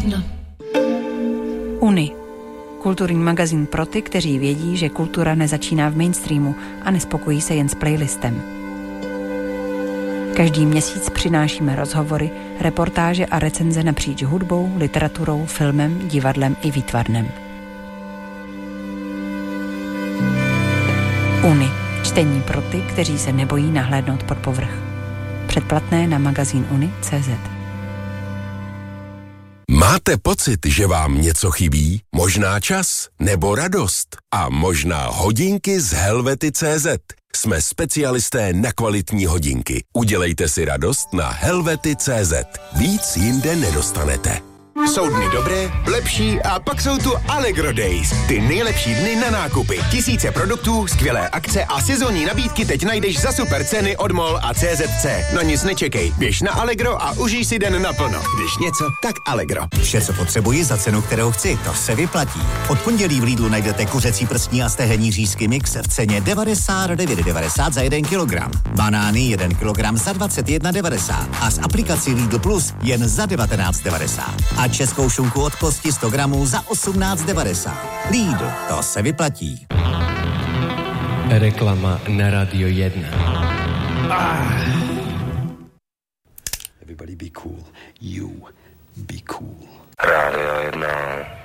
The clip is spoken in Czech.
1. Uni. Kulturní magazín pro ty, kteří vědí, že kultura nezačíná v mainstreamu a nespokojí se jen s playlistem. Každý měsíc přinášíme rozhovory, reportáže a recenze napříč hudbou, literaturou, filmem, divadlem i výtvarnem. Uni. Čtení pro ty, kteří se nebojí nahlédnout pod povrch. Předplatné na magazín Uni.cz. Máte pocit, že vám něco chybí? Možná čas nebo radost? A možná hodinky z Helvety.cz. Jsme specialisté na kvalitní hodinky. Udělejte si radost na Helvety.cz. Víc jinde nedostanete. Jsou dny dobré, lepší a pak jsou tu Allegro Days. Ty nejlepší dny na nákupy. Tisíce produktů, skvělé akce a sezónní nabídky teď najdeš za super ceny od MOL a CZC. Na nic nečekej, běž na Allegro a užij si den naplno. Když něco, tak Allegro. Vše, co potřebuji za cenu, kterou chci, to se vyplatí. Od pondělí v Lidlu najdete kuřecí prstní a stehenní řízky mix v ceně 99,90 za 1 kilogram. Banány 1 kilogram za 21,90 a z aplikací Lidl Plus jen za 19,90. A českou šunku od kosti 100 gramů za 18,90. Lidl, to se vyplatí. Reklama na Radio 1. Everybody be cool. You be cool. Radio 1.